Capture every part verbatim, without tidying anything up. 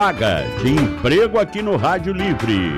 Vaga de emprego aqui no Rádio Livre.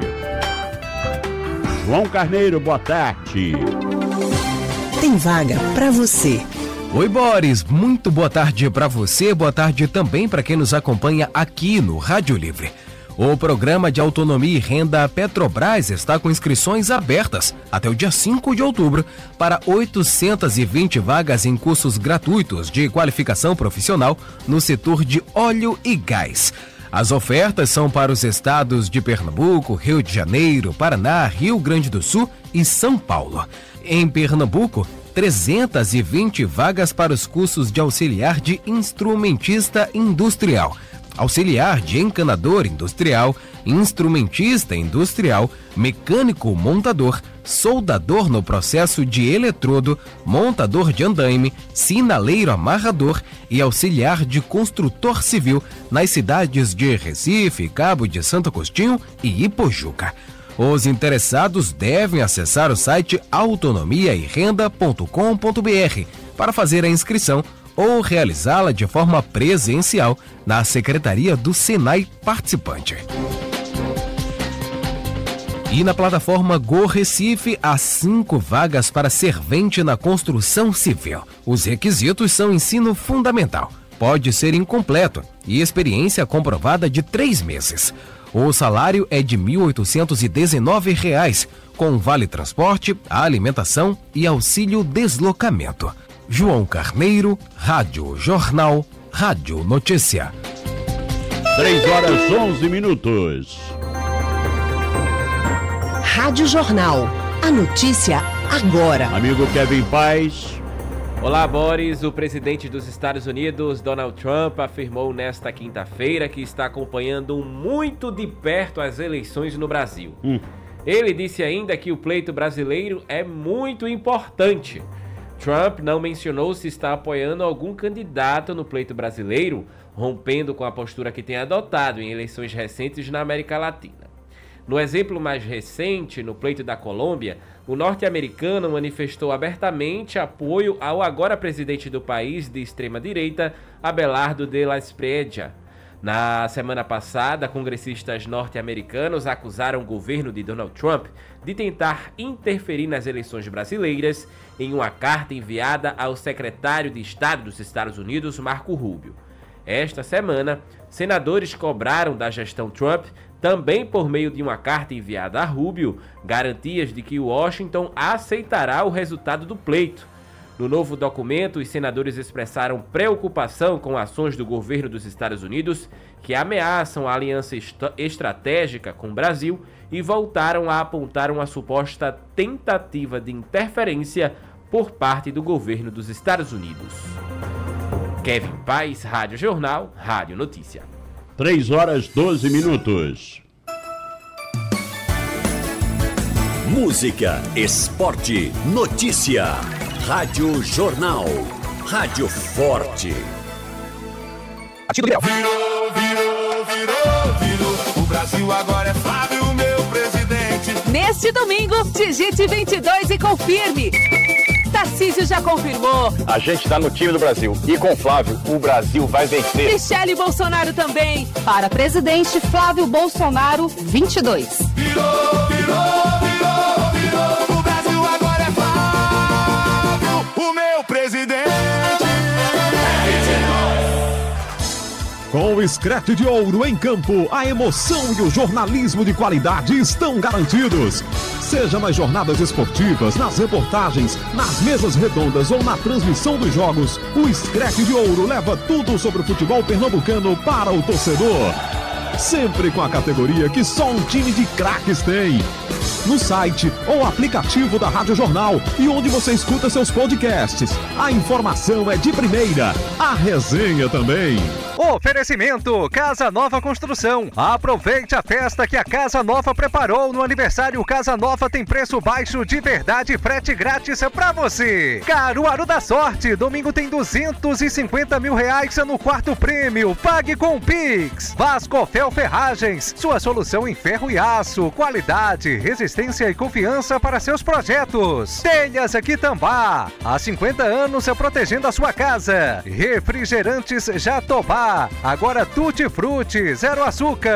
João Carneiro, boa tarde. Tem vaga para você. Oi, Boris, muito boa tarde para você, boa tarde também para quem nos acompanha aqui no Rádio Livre. O Programa de Autonomia e Renda Petrobras está com inscrições abertas até o dia cinco de outubro para oitocentas e vinte vagas em cursos gratuitos de qualificação profissional no setor de óleo e gás. As ofertas são para os estados de Pernambuco, Rio de Janeiro, Paraná, Rio Grande do Sul e São Paulo. Em Pernambuco, trezentas e vinte vagas para os cursos de auxiliar de instrumentista industrial, auxiliar de encanador industrial, instrumentista industrial, mecânico montador, soldador no processo de eletrodo, montador de andaime, sinaleiro amarrador e auxiliar de construtor civil nas cidades de Recife, Cabo de Santo Agostinho e Ipojuca. Os interessados devem acessar o site autonomia e renda ponto com ponto br para fazer a inscrição ou realizá-la de forma presencial na Secretaria do Senai participante. E na plataforma Go Recife, há cinco vagas para servente na construção civil. Os requisitos são ensino fundamental, pode ser incompleto e experiência comprovada de três meses. O salário é de mil oitocentos e dezenove reais, com vale transporte, alimentação e auxílio deslocamento. João Carneiro, Rádio Jornal, Rádio Notícia. três horas e onze minutos. Rádio Jornal, a notícia agora. Amigo Kevin Paz. Olá, Boris. O presidente dos Estados Unidos, Donald Trump, afirmou nesta quinta-feira que está acompanhando muito de perto as eleições no Brasil. Hum. Ele disse ainda que o pleito brasileiro é muito importante. Trump não mencionou se está apoiando algum candidato no pleito brasileiro, rompendo com a postura que tem adotado em eleições recentes na América Latina. No exemplo mais recente, no pleito da Colômbia, o norte-americano manifestou abertamente apoio ao agora presidente do país de extrema-direita, Abelardo de la Espriella. Na semana passada, congressistas norte-americanos acusaram o governo de Donald Trump de tentar interferir nas eleições brasileiras em uma carta enviada ao secretário de Estado dos Estados Unidos, Marco Rubio. Esta semana, senadores cobraram da gestão Trump, também por meio de uma carta enviada a Rubio, garantias de que Washington aceitará o resultado do pleito. No novo documento, os senadores expressaram preocupação com ações do governo dos Estados Unidos que ameaçam a aliança est- estratégica com o Brasil e voltaram a apontar uma suposta tentativa de interferência por parte do governo dos Estados Unidos. Kevin Paz, Rádio Jornal, Rádio Notícia. três horas e doze minutos. Música, esporte, notícia. Rádio Jornal. Rádio Forte. Virou, virou, virou, virou. O Brasil agora é Flávio, meu presidente. Neste domingo, digite vinte e dois e confirme. Tarcísio já confirmou. A gente tá no time do Brasil. E com Flávio, o Brasil vai vencer. Michele Bolsonaro também. Para presidente, Flávio Bolsonaro, vinte e dois. Virou, virou, virou, virou. O Brasil agora é Flávio, o meu presidente. Com o Screte de Ouro em campo, a emoção e o jornalismo de qualidade estão garantidos. Seja nas jornadas esportivas, nas reportagens, nas mesas redondas ou na transmissão dos jogos, o Screte de Ouro leva tudo sobre o futebol pernambucano para o torcedor. Sempre com a categoria que só um time de craques tem. No site ou aplicativo da Rádio Jornal e onde você escuta seus podcasts. A informação é de primeira, a resenha também. Oferecimento Casa Nova Construção. Aproveite a festa que a Casa Nova preparou no aniversário. Casa Nova tem preço baixo de verdade, frete grátis pra você. Caruaru da Sorte, domingo tem duzentos e cinquenta mil reais no quarto prêmio. Pague com Pix. Vasco Fel Ferragens, sua solução em ferro e aço, qualidade, resistência assistência e confiança para seus projetos. Telhas Quitambá, há cinquenta anos protegendo a sua casa. Refrigerantes Jatobá, agora Tutti Frutti, zero açúcar.